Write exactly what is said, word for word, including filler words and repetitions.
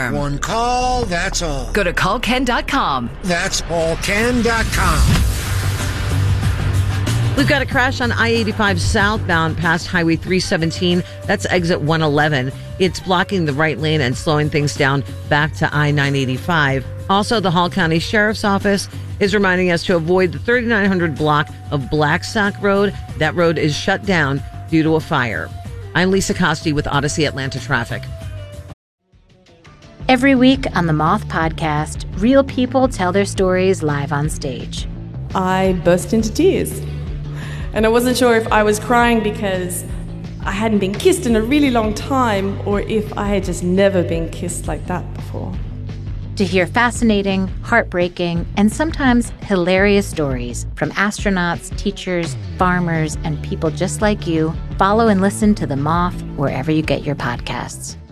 alarm. One call, that's all. Go to call ken dot com. That's call ken dot com. We've got a crash on I eighty-five southbound past Highway three seventeen. That's exit one eleven. It's blocking the right lane and slowing things down back to I nine eighty-five. Also, the Hall County Sheriff's Office is reminding us to avoid the thirty-nine hundred block of Blackstock Road. That road is shut down due to a fire. I'm Lisa Costi with Odyssey Atlanta Traffic. Every week on the Moth Podcast, real people tell their stories live on stage. I burst into tears. And I wasn't sure if I was crying because I hadn't been kissed in a really long time or if I had just never been kissed like that before. To hear fascinating, heartbreaking, and sometimes hilarious stories from astronauts, teachers, farmers, and people just like you, follow and listen to The Moth wherever you get your podcasts.